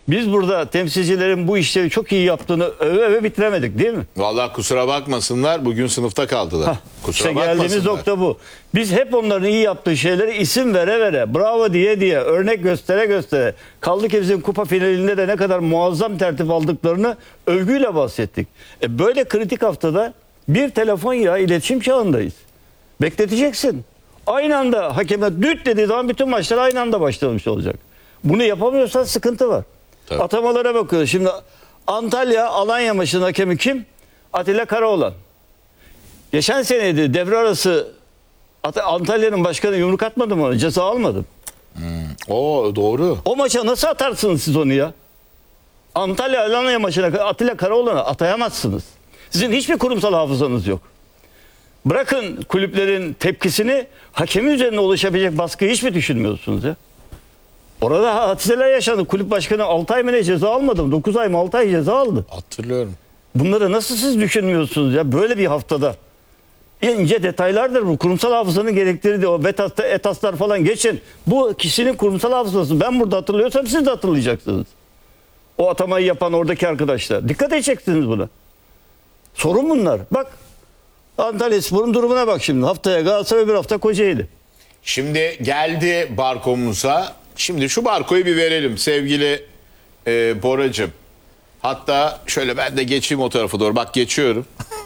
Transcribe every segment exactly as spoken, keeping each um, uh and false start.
Biz burada temsilcilerin bu işleri çok iyi yaptığını öve öve bitiremedik değil mi? Vallahi kusura bakmasınlar, bugün sınıfta kaldılar. Hah, Kusura işte geldiğimiz nokta bu. Biz hep onların iyi yaptığı şeyleri isim vere vere, bravo diye diye, örnek göstere göstere, kaldı ki bizim kupa finalinde de ne kadar muazzam tertip aldıklarını övgüyle bahsettik. E böyle kritik haftada bir telefon ya, iletişim çağındayız. Bekleteceksin. Aynı anda hakeme düt dediği zaman bütün maçlar aynı anda başlamış olacak. Bunu yapamıyorsan sıkıntı var. Tabii. Atamalara bakıyoruz. Şimdi Antalya Alanya maçının hakemi kim? Atilla Karaoğlan. Geçen seneydi, devre arası Antalya'nın başkanı yumruk atmadı mı? Ceza almadım. Hmm. Oo, doğru. O maça nasıl atarsınız siz onu ya? Antalya Alanya maçına Atilla Karaoğlan'ı atayamazsınız. Sizin hiçbir kurumsal hafızanız yok. Bırakın kulüplerin tepkisini, hakemin üzerine oluşabilecek baskıyı hiç mi düşünmüyorsunuz ya? Orada hadiseler yaşandı. Kulüp başkanı altı ay mı ne ceza almadı? dokuz ay mı altı ay ceza aldı. Hatırlıyorum. Bunları nasıl siz düşünmüyorsunuz ya böyle bir haftada? İnce detaylardır bu. Kurumsal hafızanın gerektirdiği o betas, etaslar falan geçin. Bu kişinin kurumsal hafızası. Ben burada hatırlıyorsam siz de hatırlayacaksınız. O atamayı yapan oradaki arkadaşlar. Dikkat edeceksiniz buna. Sorun bunlar. Bak Antalyaspor'un durumuna bak şimdi. Haftaya Galatasaray, bir hafta Kocaeli. Şimdi geldi barkomuza. Şimdi şu barkoyu bir verelim sevgili e, Boracığım. Hatta şöyle ben de geçeyim o tarafa doğru. Bak geçiyorum.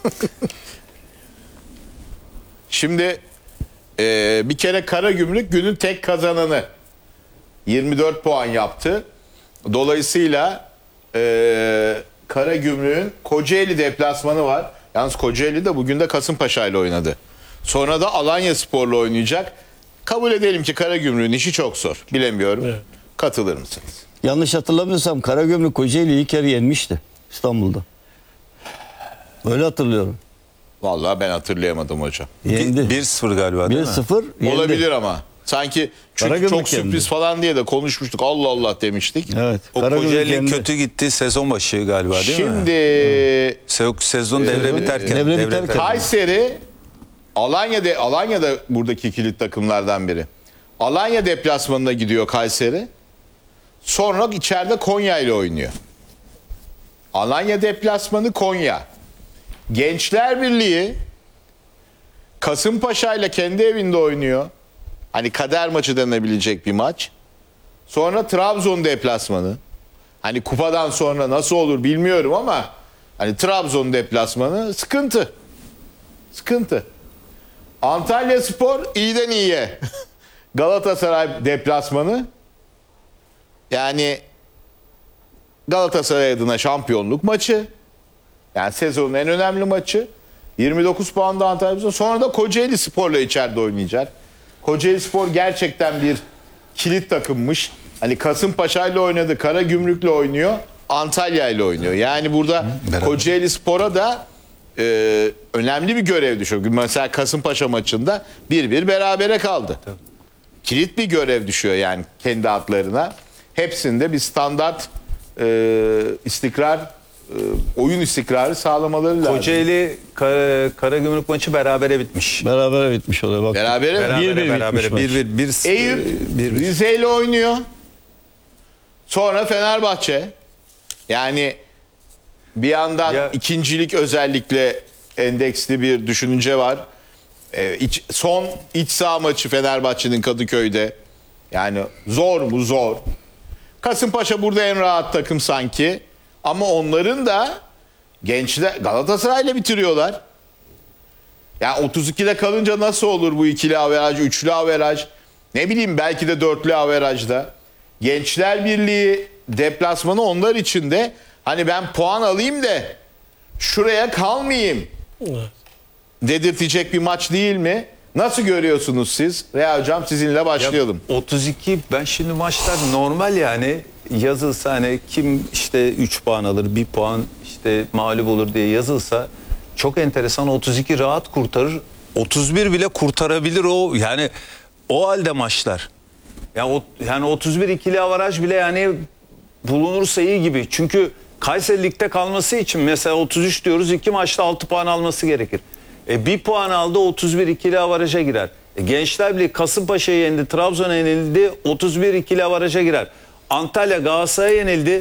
Şimdi e, bir kere Karagümrük günün tek kazananı. yirmi dört puan yaptı. Dolayısıyla e, Karagümrük'ün Kocaeli deplasmanı var. Yalnız Kocaeli de bugün de Kasımpaşa ile oynadı. Sonra da Alanyaspor'la oynayacak. Kabul edelim ki Karagümrük'ün işi çok zor. Bilemiyorum. Evet. Katılır mısınız? Yanlış hatırlamıyorsam Karagümrük Kocaeli'yi ilk kere yenmişti İstanbul'da. Öyle hatırlıyorum. Vallahi ben hatırlayamadım hocam. Yendi. bir sıfır galiba değil bir mi? sıfır yendi. Olabilir ama. Sanki çünkü Karagümrük çok sürpriz yendi. falan diye de konuşmuştuk. Allah Allah demiştik. Evet. O Karagümrük Kocaeli'nin yendi. kötü gitti sezon başı galiba değil Şimdi mi? Sezon, sezon devre Sezon- biterken. devre devre biterken. biterken. Kayseri Alanya'da Alanya'da buradaki kilit takımlardan biri. Alanya deplasmanına gidiyor Kayseri. Sonra içeride Konya ile oynuyor. Alanya deplasmanı Konya. Gençler Birliği Kasımpaşa ile kendi evinde oynuyor. Hani kader maçı denilebilecek bir maç. Sonra Trabzon deplasmanı. Hani kupadan sonra nasıl olur bilmiyorum ama hani Trabzon deplasmanı sıkıntı. Sıkıntı. Antalyaspor iyiden iyiye. Galatasaray deplasmanı. Yani Galatasaray adına şampiyonluk maçı. Yani sezonun en önemli maçı. yirmi dokuz puanda Antalyaspor. Sonra da Kocaeli Spor'la içeride oynayacak. Kocaeli Spor gerçekten bir kilit takımmış. Hani Kasımpaşa ile oynadı, Karagümrük'le oynuyor, Antalya ile oynuyor. Yani burada Beraber. Kocaeli Spor'a da e, önemli bir görev düşüyor. Mesela Kasımpaşa maçında bir bir berabere kaldı. Tabii. Kilit bir görev düşüyor yani kendi atlarına. Hepsinde bir standart e, istikrar, e, oyun istikrarı sağlamaları lazım. Kocaeli Kara, Karagümrük maçı berabere bitmiş. Berabere bitmiş oluyor. Bak. Berabere mi? Berabere bir bir berabere bitmiş bir bir bir Eyüp bir bir. Rize ile oynuyor. Sonra Fenerbahçe. Yani bir yandan Ya- ikincilik özellikle endeksli bir düşünce var. Ee, iç- son iç saha maçı Fenerbahçe'nin Kadıköy'de. Yani zor mu? Zor. Kasımpaşa burada en rahat takım sanki. Ama onların da gençler Galatasaray'la bitiriyorlar. Yani otuz ikide kalınca nasıl olur bu ikili averaj, üçlü averaj? Ne bileyim belki de dörtlü averajda. Gençler Birliği deplasmanı onlar için de hani ben puan alayım da şuraya kalmayayım dedirtecek bir maç değil mi? Nasıl görüyorsunuz siz? Reha Hocam sizinle başlayalım. otuz iki ben şimdi maçlar normal yani yazılsa hani kim işte üç puan alır bir puan işte mağlup olur diye yazılsa çok enteresan otuz iki rahat kurtarır. otuz bir bile kurtarabilir o yani o halde maçlar. Ya o, yani otuz bir ikili avaraj bile yani bulunursa iyi gibi. Çünkü Kayseri Lig'de kalması için mesela otuz üç diyoruz iki maçta altı puan alması gerekir. E bir puan aldı otuz bir ikili avaraja girer. E Gençler Birliği Kasımpaşa'yı yendi, Trabzon'a yenildi otuz bir ikili avaraja girer. Antalya Galatasaray'a yenildi